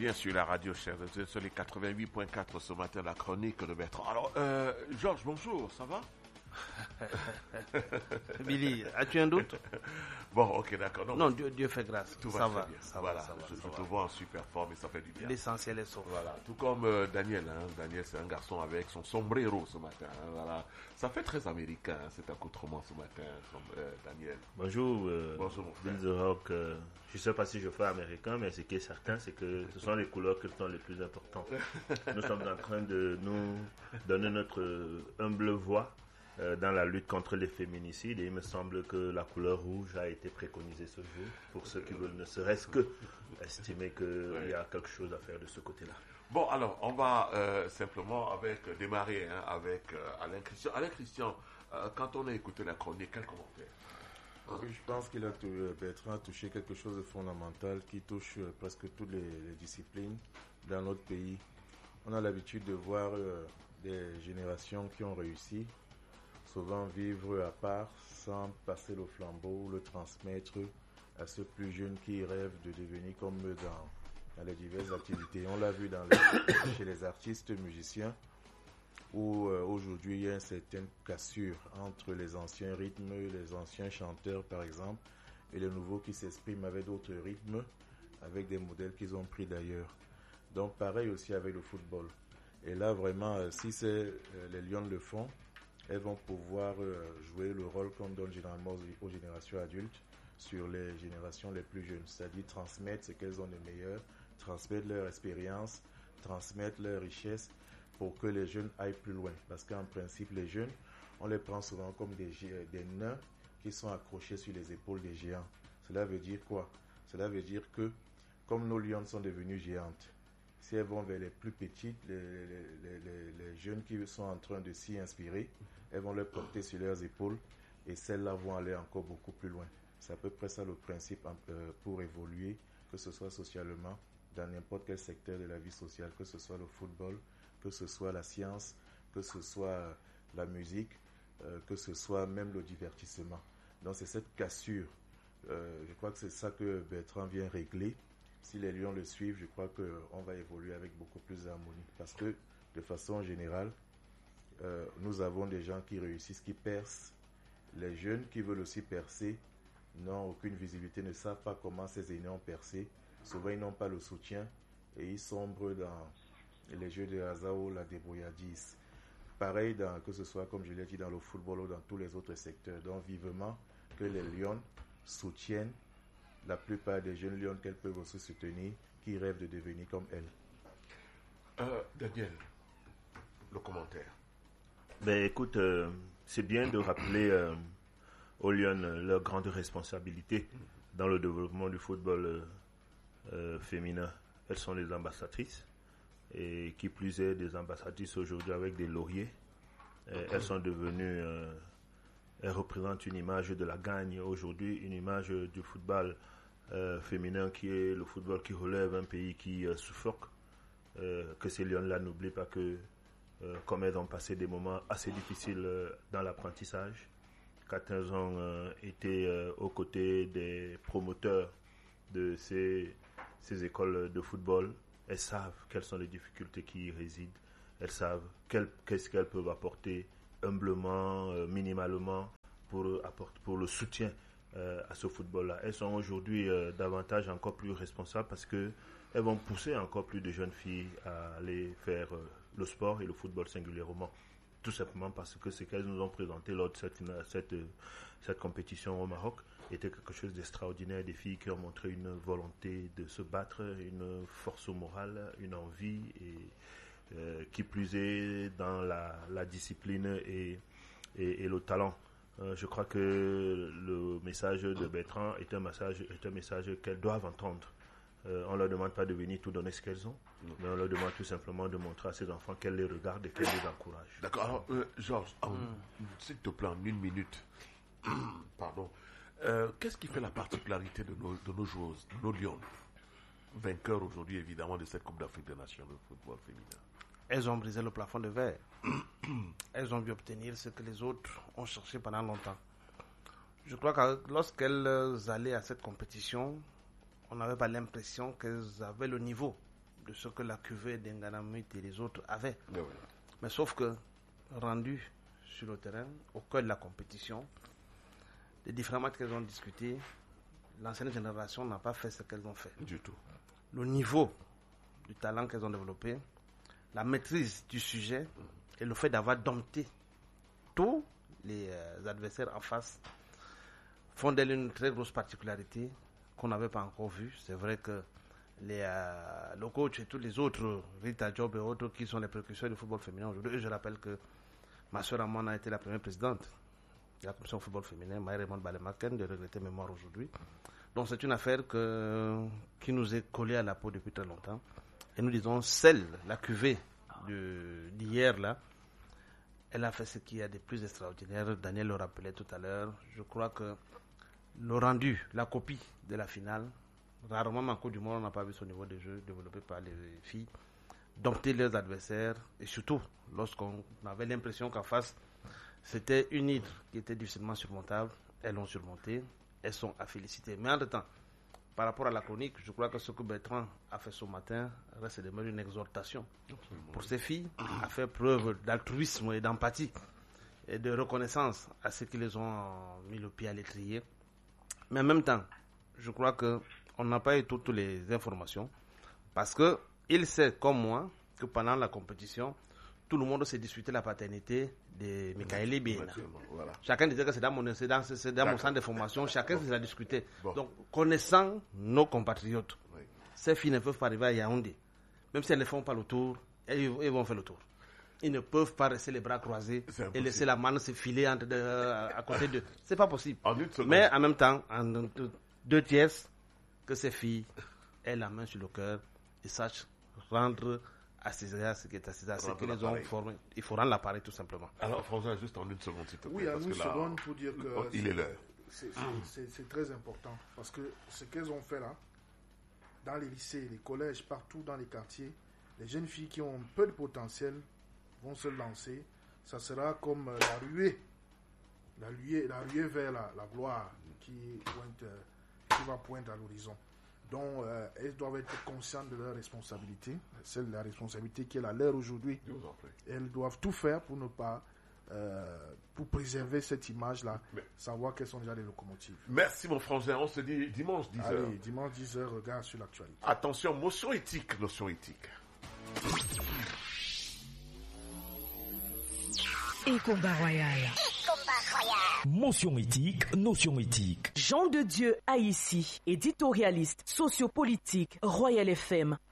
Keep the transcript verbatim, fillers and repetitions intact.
bien sur la radio, chers auditeurs, sur les quatre-vingt-huit virgule quatre ce matin, la chronique de Bertrand. Alors, euh, Georges, bonjour, ça va? Billy, as-tu un doute? Bon, ok, d'accord. Non, non Dieu, Dieu fait grâce. Tout ça va, va, bien. ça voilà, va, ça va. Je, Ça je va. te vois en super forme et ça fait du bien. L'essentiel est sauf. Voilà, tout comme euh, Daniel. Hein. Daniel, c'est un garçon avec son sombrero ce matin. Hein, voilà. Ça fait très américain, hein, cet accoutrement ce matin, euh, Daniel. Bonjour, euh, Bonjour, mon frère. Bill The Rock. Euh, je ne sais pas si je fais américain, mais ce qui est certain, c'est que ce sont les couleurs qui sont les plus importantes. Nous sommes en train de nous donner notre euh, humble voix euh, dans la lutte contre les féminicides, et il me semble que la couleur rouge a été préconisée ce jour pour ceux qui veulent ne serait-ce que estimer qu'il ouais. y a quelque chose à faire de ce côté-là. Bon, alors, on va euh, simplement avec, démarrer hein, avec euh, Alain Christian. Alain Christian, euh, quand on a écouté la chronique, quel commentaire? Oui, je pense qu'il a Bertrand a touché quelque chose de fondamental qui touche euh, presque toutes les, les disciplines dans notre pays. On a l'habitude de voir euh, des générations qui ont réussi, souvent vivre à part, sans passer le flambeau, le transmettre à ceux plus jeunes qui rêvent de devenir comme eux dans, dans les diverses activités. On l'a vu dans les, chez les artistes musiciens, où euh, aujourd'hui il y a une certaine cassure entre les anciens rythmes, les anciens chanteurs par exemple, et les nouveaux qui s'expriment avec d'autres rythmes, avec des modèles qu'ils ont pris d'ailleurs. Donc pareil aussi avec le football. Et là vraiment, euh, si c'est, euh, les Lions le font, elles vont pouvoir euh, jouer le rôle qu'on donne généralement aux, aux générations adultes sur les générations les plus jeunes, c'est-à-dire transmettre ce qu'elles ont de meilleur, transmettre leur expérience, transmettre leur richesse, pour que les jeunes aillent plus loin. Parce qu'en principe, les jeunes, on les prend souvent comme des, des nains qui sont accrochés sur les épaules des géants. Cela veut dire quoi? Cela veut dire que, comme nos lions sont devenues géantes, si elles vont vers les plus petites, les, les, les, les jeunes qui sont en train de s'y inspirer, elles vont les porter sur leurs épaules et celles-là vont aller encore beaucoup plus loin. C'est à peu près ça le principe pour évoluer, que ce soit socialement, dans n'importe quel secteur de la vie sociale, que ce soit le football, que ce soit la science, que ce soit la musique, euh, que ce soit même le divertissement. Donc c'est cette cassure. Euh, je crois que c'est ça que Bertrand vient régler. Si les Lions le suivent, je crois qu'on va évoluer avec beaucoup plus d'harmonie. Parce que de façon générale, euh, nous avons des gens qui réussissent, qui percent. Les jeunes qui veulent aussi percer n'ont aucune visibilité, ne savent pas comment ces aînés ont percé. Souvent, ils n'ont pas le soutien et ils sombrent dans les jeux de hasard ou la débrouillardise. Pareil, dans, que ce soit, comme je l'ai dit, dans le football ou dans tous les autres secteurs. Donc, vivement que les Lions soutiennent la plupart des jeunes Lions qu'elles peuvent aussi soutenir, qui rêvent de devenir comme elles. Euh, Daniel, le commentaire. Ben, écoute, euh, c'est bien de rappeler euh, aux Lions euh, leur grande responsabilité dans le développement du football euh, euh, féminin. Elles sont les ambassadrices. Et qui plus est des ambassadrices aujourd'hui avec des lauriers. Euh, elles sont devenues, euh, elles représentent une image de la gagne aujourd'hui, une image du football euh, féminin qui est le football qui relève un pays qui euh, suffoque. Euh, que ces lions-là n'oublient pas que, euh, comme elles ont passé des moments assez difficiles euh, dans l'apprentissage, quand elles ont euh, été euh, aux côtés des promoteurs de ces, ces écoles de football, elles savent quelles sont les difficultés qui y résident. Elles savent quel, qu'est-ce qu'elles peuvent apporter humblement, euh, minimalement, pour, apporter, pour le soutien euh, à ce football-là. Elles sont aujourd'hui euh, davantage encore plus responsables parce qu'elles vont pousser encore plus de jeunes filles à aller faire euh, le sport et le football singulièrement. Tout simplement parce que ce qu'elles nous ont présenté lors de cette, cette, cette compétition au Maroc était quelque chose d'extraordinaire. Des filles qui ont montré une volonté de se battre, une force morale, une envie, et euh, qui plus est dans la, la discipline et, et, et le talent. Euh, je crois que le message de Bertrand est un message, est un message qu'elles doivent entendre. Euh, on ne leur demande pas de venir tout donner ce qu'elles ont, non. mais on leur demande tout simplement de montrer à ces enfants qu'elles les regardent et qu'elles les encouragent. D'accord. Alors, euh, Georges, mm. oh, s'il te plaît, en une minute, pardon, euh, qu'est-ce qui fait la particularité de nos, de nos joueuses, de nos Lions, vainqueurs aujourd'hui évidemment de cette Coupe d'Afrique des Nations de football féminin? Elles ont brisé le plafond de verre. Elles ont vu obtenir ce que les autres ont cherché pendant longtemps. Je crois que lorsqu'elles allaient à cette compétition, on n'avait pas l'impression qu'elles avaient le niveau de ce que la cuvée d'Nganamut et les autres avaient. Mais, oui. Mais sauf que, rendu sur le terrain, au cœur de la compétition, les différents matchs qu'elles ont discutés, l'ancienne génération n'a pas fait ce qu'elles ont fait. Du tout. Le niveau du talent qu'elles ont développé, la maîtrise du sujet et le fait d'avoir dompté tous les euh, adversaires en face font d'elle une très grosse particularité qu'on n'avait pas encore vue. C'est vrai que les, euh, le coach et tous les autres, Rita Job et autres, qui sont les précurseurs du football féminin aujourd'hui, je rappelle que ma soeur Amanda a été la première présidente de la commission de football féminin, Maï Raymond Balemaken, de regretter mémoire aujourd'hui. Donc c'est une affaire que, qui nous est collée à la peau depuis très longtemps. Et nous disons, celle, la cuvée de, d'hier, là, elle a fait ce qu'il y a de plus extraordinaire. Daniel le rappelait tout à l'heure. Je crois que le rendu, la copie de la finale, rarement en Coupe du Monde, on n'a pas vu ce niveau de jeu développé par les filles, dompter leurs adversaires, et surtout lorsqu'on avait l'impression qu'en face, c'était une hydre qui était difficilement surmontable. Elles l'ont surmonté, elles sont à féliciter. Mais entre-temps, par rapport à la chronique, je crois que ce que Bertrand a fait ce matin reste de même une exhortation pour ces filles à faire preuve d'altruisme et d'empathie et de reconnaissance à ceux qui les ont mis le pied à l'étrier. Mais en même temps, je crois qu'on n'a pas eu toutes les informations parce qu'il sait, comme moi, que pendant la compétition, tout le monde s'est disputé la paternité de Michael Biena. Voilà. Chacun disait que c'est dans mon, c'est dans, c'est dans mon centre de formation, chacun bon. s'est discuté. Bon. Donc, connaissant nos compatriotes, oui. ces filles ne peuvent pas arriver à Yaoundé. Même si elles ne font pas le tour, elles, elles vont faire le tour. Ils ne peuvent pas rester les bras croisés et laisser la main se filer entre de, à côté d'eux. C'est pas possible. En Mais en même temps, en deux tiers, que ces filles aient la main sur le cœur et sachent rendre à César ce qui est à César, ce qu'ils les ont formé. Il faut rendre l'appareil tout simplement. Alors François, juste en une seconde s'il te plaît. Oui, en parce une que là, seconde pour dire que oh, il est l'heure. C'est, c'est, c'est, c'est très important parce que ce qu'elles ont fait là, dans les lycées, les collèges, partout dans les quartiers, les jeunes filles qui ont un peu de potentiel vont se lancer. Ça sera comme la ruée, la ruée, la ruée vers la, la gloire qui, pointe, qui va pointer à l'horizon. Donc, euh, elles doivent être conscientes de leur responsabilité, celle de la responsabilité qui est la leur aujourd'hui. Elles doivent tout faire pour ne pas, euh, pour préserver cette image-là, Mais... savoir qu'elles sont déjà des locomotives. Merci mon frangin, on se dit dimanche dix heures. Allez, dimanche dix heures, regarde sur l'actualité. Attention, motion éthique, notion éthique. Et combat royal. Motion éthique, notion éthique. Jean de Dieu Haïssi, éditorialiste, sociopolitique, Royal F M.